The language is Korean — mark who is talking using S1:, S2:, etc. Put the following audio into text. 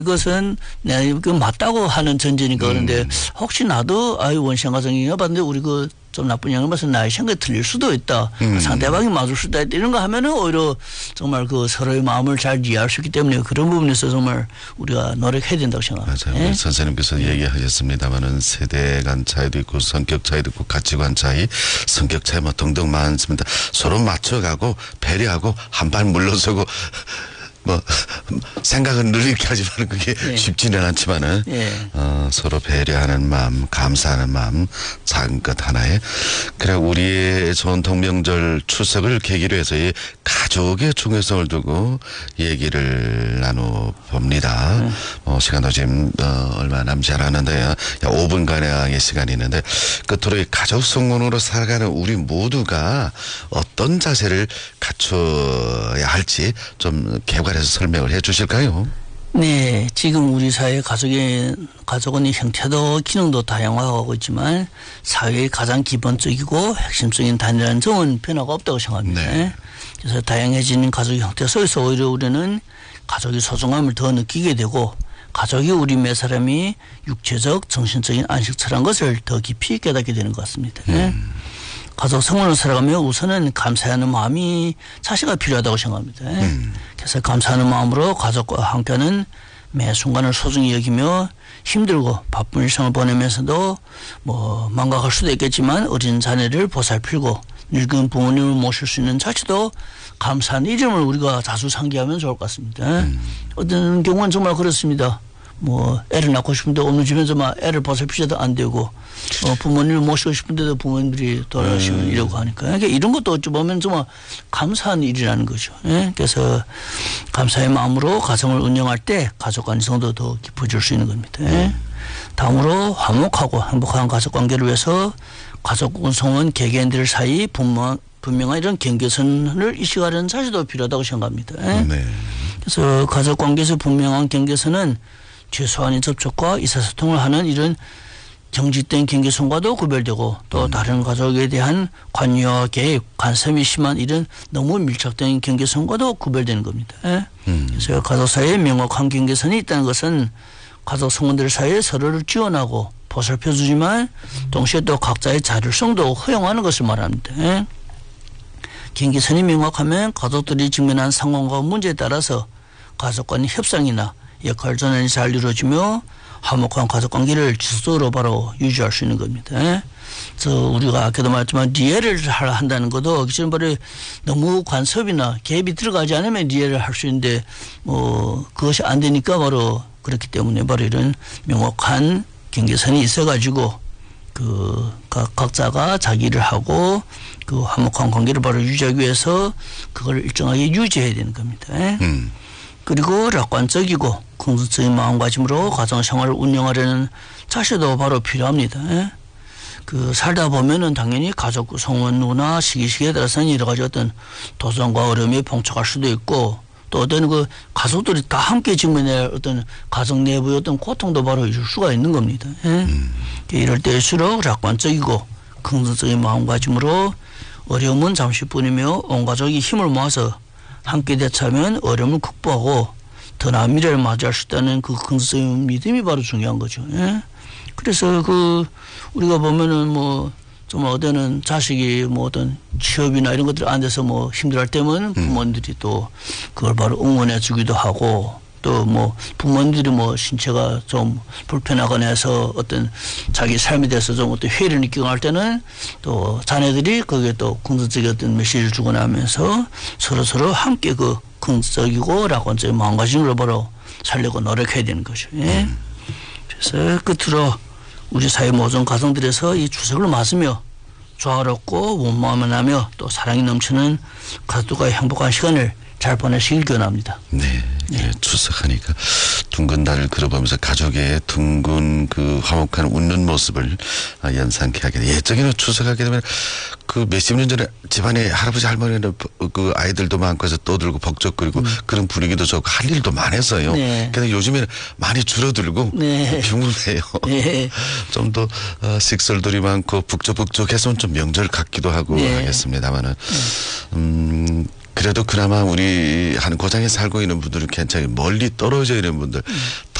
S1: 그것은 내가 그 맞다고 하는 전제니까 그런데 혹시 나도 원시형 가정이냐 봤는데 우리 그 좀 나쁜 영향을 봐서 나의 생각이 틀릴 수도 있다. 상대방이 맞을 수도 있다. 이런 거 하면은 오히려 정말 그 서로의 마음을 잘 이해할 수 있기 때문에 그런 부분에서 정말 우리가 노력해야 된다고 생각합니다.
S2: 맞아요. 선생님께서 얘기하셨습니다만은 세대 간 차이도 있고 성격 차이도 있고 가치관 차이, 성격 차이 뭐 등등 많습니다. 서로 맞춰가고 배려하고 한 발 물러서고 뭐 생각은 늘 이렇게 하지만 그게 쉽지는 않지만은 서로 배려하는 마음, 감사하는 마음, 작은 것 하나에 그래 우리의 전통 명절 추석을 계기로 해서 이 가족의 중요성을 두고 얘기를 나눠 봅니다. 시간도 지금 얼마 남지 않았는데 5분간의 시간이 있는데 끝으로 이 가족 성원으로 살아가는 우리 모두가 어떤 자세를 갖춰야 할지 좀 개괄해서 설명을 해 주실까요?
S1: 네, 지금 우리 사회 가족은 형태도 기능도 다양화하고 있지만 사회의 가장 기본적이고 핵심적인 단일한 점은 변화가 없다고 생각합니다. 네. 그래서 다양해지는 가족 형태 속에서 오히려 우리는 가족의 소중함을 더 느끼게 되고 가족이 우리 매 사람이 육체적, 정신적인 안식처라는 것을 더 깊이 깨닫게 되는 것 같습니다. 가족 생활을 살아가며 우선은 감사하는 마음이 자체가 필요하다고 생각합니다. 그래서 감사하는 마음으로 가족과 함께하는 매 순간을 소중히 여기며 힘들고 바쁜 일상을 보내면서도 뭐 망각할 수도 있겠지만 어린 자녀를 보살피고 늙은 부모님을 모실 수 있는 자체도 감사한 이름을 우리가 자주 상기하면 좋을 것 같습니다. 어떤 경우는 정말 그렇습니다. 뭐 애를 낳고 싶은데 어느 집에서 막 애를 보살피셔도 안 되고 부모님을 모시고 싶은데도 부모님들이 돌아가시고 이러고 하니까 그러니까 이런 것도 어찌 보면 정말 감사한 일이라는 거죠. 예? 그래서 감사의 마음으로 가정을 운영할 때 가족 간성도 더 깊어질 수 있는 겁니다. 예? 다음으로 화목하고 행복한 가족 관계를 위해서 가족 구성원 개개인들 사이 분명한 이런 경계선을 인식하려는 자세도 필요하다고 생각합니다. 예?
S2: 네.
S1: 그래서 가족 관계에서 분명한 경계선은 최소한의 접촉과 의사소통을 하는 이런 정직된 경계선과도 구별되고 또 다른 가족에 대한 관여와 개입, 간섭이 심한 이런 너무 밀착된 경계선과도 구별되는 겁니다. 그래서 가족 사이에 명확한 경계선이 있다는 것은 가족 성원들 사이에 서로를 지원하고 보살펴주지만 동시에 또 각자의 자율성도 허용하는 것을 말합니다. 경계선이 명확하면 가족들이 직면한 상황과 문제에 따라서 가족 간의 협상이나 역할 전환이 잘 이루어지며 화목한 가족관계를 지속적으로 바로 유지할 수 있는 겁니다. 그래서 우리가 아까도 말했지만 리해를 한다는 것도 지금 바로 너무 간섭이나 개입이 들어가지 않으면 리해를 할 수 있는데 뭐 그것이 안 되니까 바로 그렇기 때문에 바로 이런 명확한 경계선이 있어가지고 그 각자가 자기 일을 하고 그 화목한 관계를 바로 유지하기 위해서 그걸 일정하게 유지해야 되는 겁니다. 그리고楽관적이고 긍정적인 마음가짐으로 가정생활을 운영하려는 자세도 바로 필요합니다. 그 살다 보면은 당연히 가족 구성원 누나 시기에 따라서는 여러 가지 어떤 도전과 어려움이 봉착할 수도 있고 또 어떤 그 가족들이 다 함께 직면할 어떤 가정 내부의 어떤 고통도 바로 있을 수가 있는 겁니다. 이럴 때일수록楽관적이고 긍정적인 마음가짐으로 어려움은 잠시뿐이며 온 가족이 힘을 모아서 함께 대처하면 어려움을 극복하고 더 나은 미래를 맞이할 수 있다는 그 긍정적인 믿음이 바로 중요한 거죠. 그래서 그 우리가 보면은 뭐 좀 어디는 자식이 뭐 어떤 취업이나 이런 것들 안 돼서 뭐 힘들어할 때면 부모님들이 또 그걸 바로 응원해 주기도 하고 또 뭐 부모님들이 뭐 신체가 좀 불편하거나 해서 어떤 자기 삶에 대해서 좀 어떤 회의를 느끼고 할 때는 또 자녀들이 거기에 또 긍정적인 어떤 메시지를 주거나 하면서 서로 함께 그 긍정적이고 낙관적인 마음가짐으로 바로 살려고 노력해야 되는 거죠. 그래서 끝으로 우리 사회 모든 가정들에서 이 추석을 맞으며 조화롭고 원만하며 또 사랑이 넘치는 가족과 행복한 시간을 잘 보내시길 기원합니다.
S2: 네. 추석하니까 둥근 달을 그려보면서 가족의 둥근 그 화목한 웃는 모습을 연상케 하게 돼. 예전에는 추석하게 되면 그 몇십 년 전에 집안에 할아버지 할머니는 그 아이들도 많고 해서 떠들고 벅적거리고 그런 분위기도 좋고 할 일도 많았어요. 근데 요즘에는 많이 줄어들고 비문해요. 좀 더 식설들이 많고 북적북적해서 좀 명절 같기도 하고 하겠습니다만은 그래도 그나마 우리 한 고장에 살고 있는 분들은 괜찮아요. 멀리 떨어져 있는 분들